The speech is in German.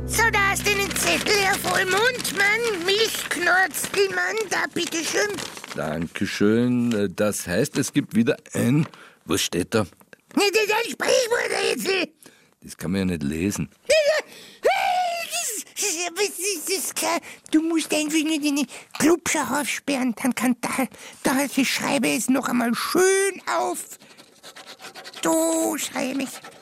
So, da hast du den Zettel, Herr Vollmond, Milchknorzelmann, da, bitteschön. Dankeschön. Das heißt, es gibt wieder ein... Was steht da? Das ist ein Sprichworträtsel. Das kann man ja nicht lesen. Das ist klar. Du musst einfach nur deine Klubscher aufsperren, dann kann da ich schreibe es noch einmal schön auf. Du schreibe ich.